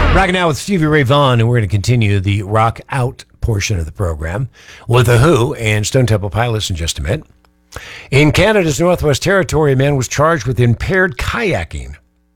Rocking out with Stevie Ray Vaughan, and we're going to continue the rock out portion of the program with The Who and Stone Temple Pilots in just a minute. In Canada's Northwest Territory, a man was charged with impaired kayaking.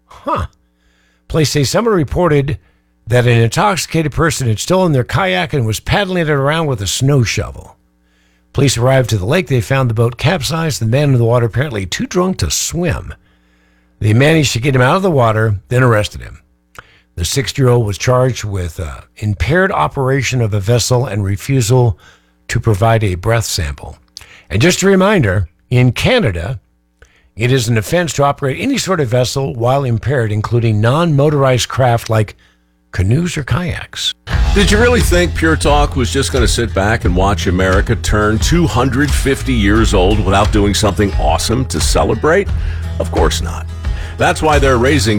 Police say someone reported that an intoxicated person had stolen their kayak and was paddling it around with a snow shovel. Police arrived to the lake. They found the boat capsized. The man in the water apparently too drunk to swim. They managed to get him out of the water, then arrested him. The 60-year-old was charged with impaired operation of a vessel and refusal to provide a breath sample. And just a reminder, in Canada, it is an offense to operate any sort of vessel while impaired, including non-motorized craft like canoes or kayaks. Did you really think Pure Talk was just going to sit back and watch America turn 250 years old without doing something awesome to celebrate? Of course not. That's why they're raising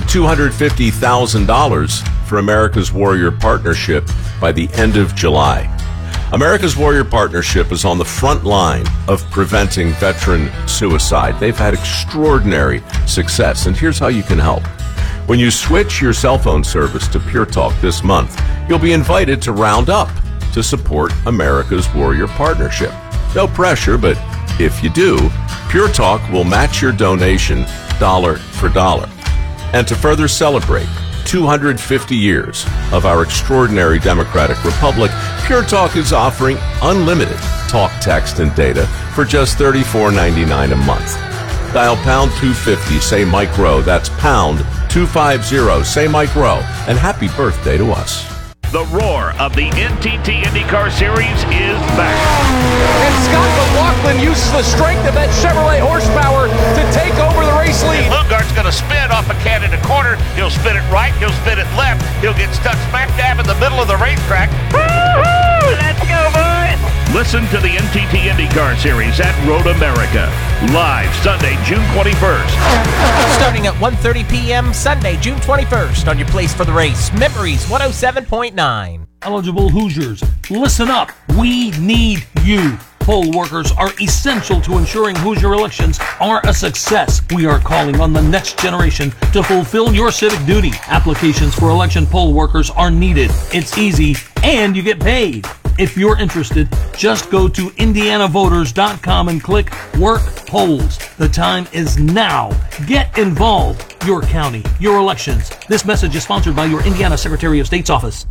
$250,000 for America's Warrior Partnership by the end of July. America's Warrior Partnership is on the front line of preventing veteran suicide. They've had extraordinary success, and here's how you can help. When you switch your cell phone service to Pure Talk this month, you'll be invited to round up to support America's Warrior Partnership. No pressure, but if you do, Pure Talk will match your donation dollar for dollar. And to further celebrate 250 years of our extraordinary democratic republic, Pure Talk is offering unlimited talk, text, and data for just $34.99 a month. Dial pound 250, say Mike Rowe. That's pound 250, say Mike Rowe. And happy birthday to us. The roar of the NTT IndyCar Series is back. And Scott McLaughlin uses the strength of that Chevrolet horsepower to take over the race lead. Lundgaard's going to spin off a Canada corner. He'll spin it right. He'll spin it left. He'll get stuck smack dab in the middle of the racetrack. Woo-hoo! Let's go, boys! Listen to the NTT IndyCar Series at Road America. Live Sunday, June 21st. Starting at 1:30 p.m. Sunday, June 21st on your place for the race. Memories 107.9. Eligible Hoosiers, listen up. We need you. Poll workers are essential to ensuring Hoosier elections are a success. We are calling on the next generation to fulfill your civic duty. Applications for election poll workers are needed. It's easy, and you get paid. If you're interested, just go to indianavoters.com and click Work Polls. The time is now. Get involved. Your county, your elections. This message is sponsored by your Indiana Secretary of State's office.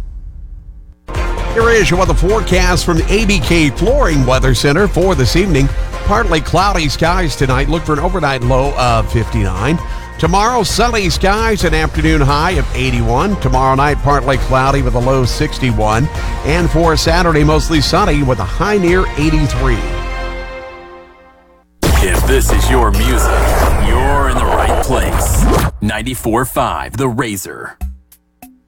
Here is your weather forecast from the ABK Flooring Weather Center for this evening. Partly cloudy skies tonight. Look for an overnight low of 59. Tomorrow, sunny skies, an afternoon high of 81. Tomorrow night, partly cloudy with a low 61. And for Saturday, mostly sunny with a high near 83. If this is your music, you're in the right place. 94.5 The Razor.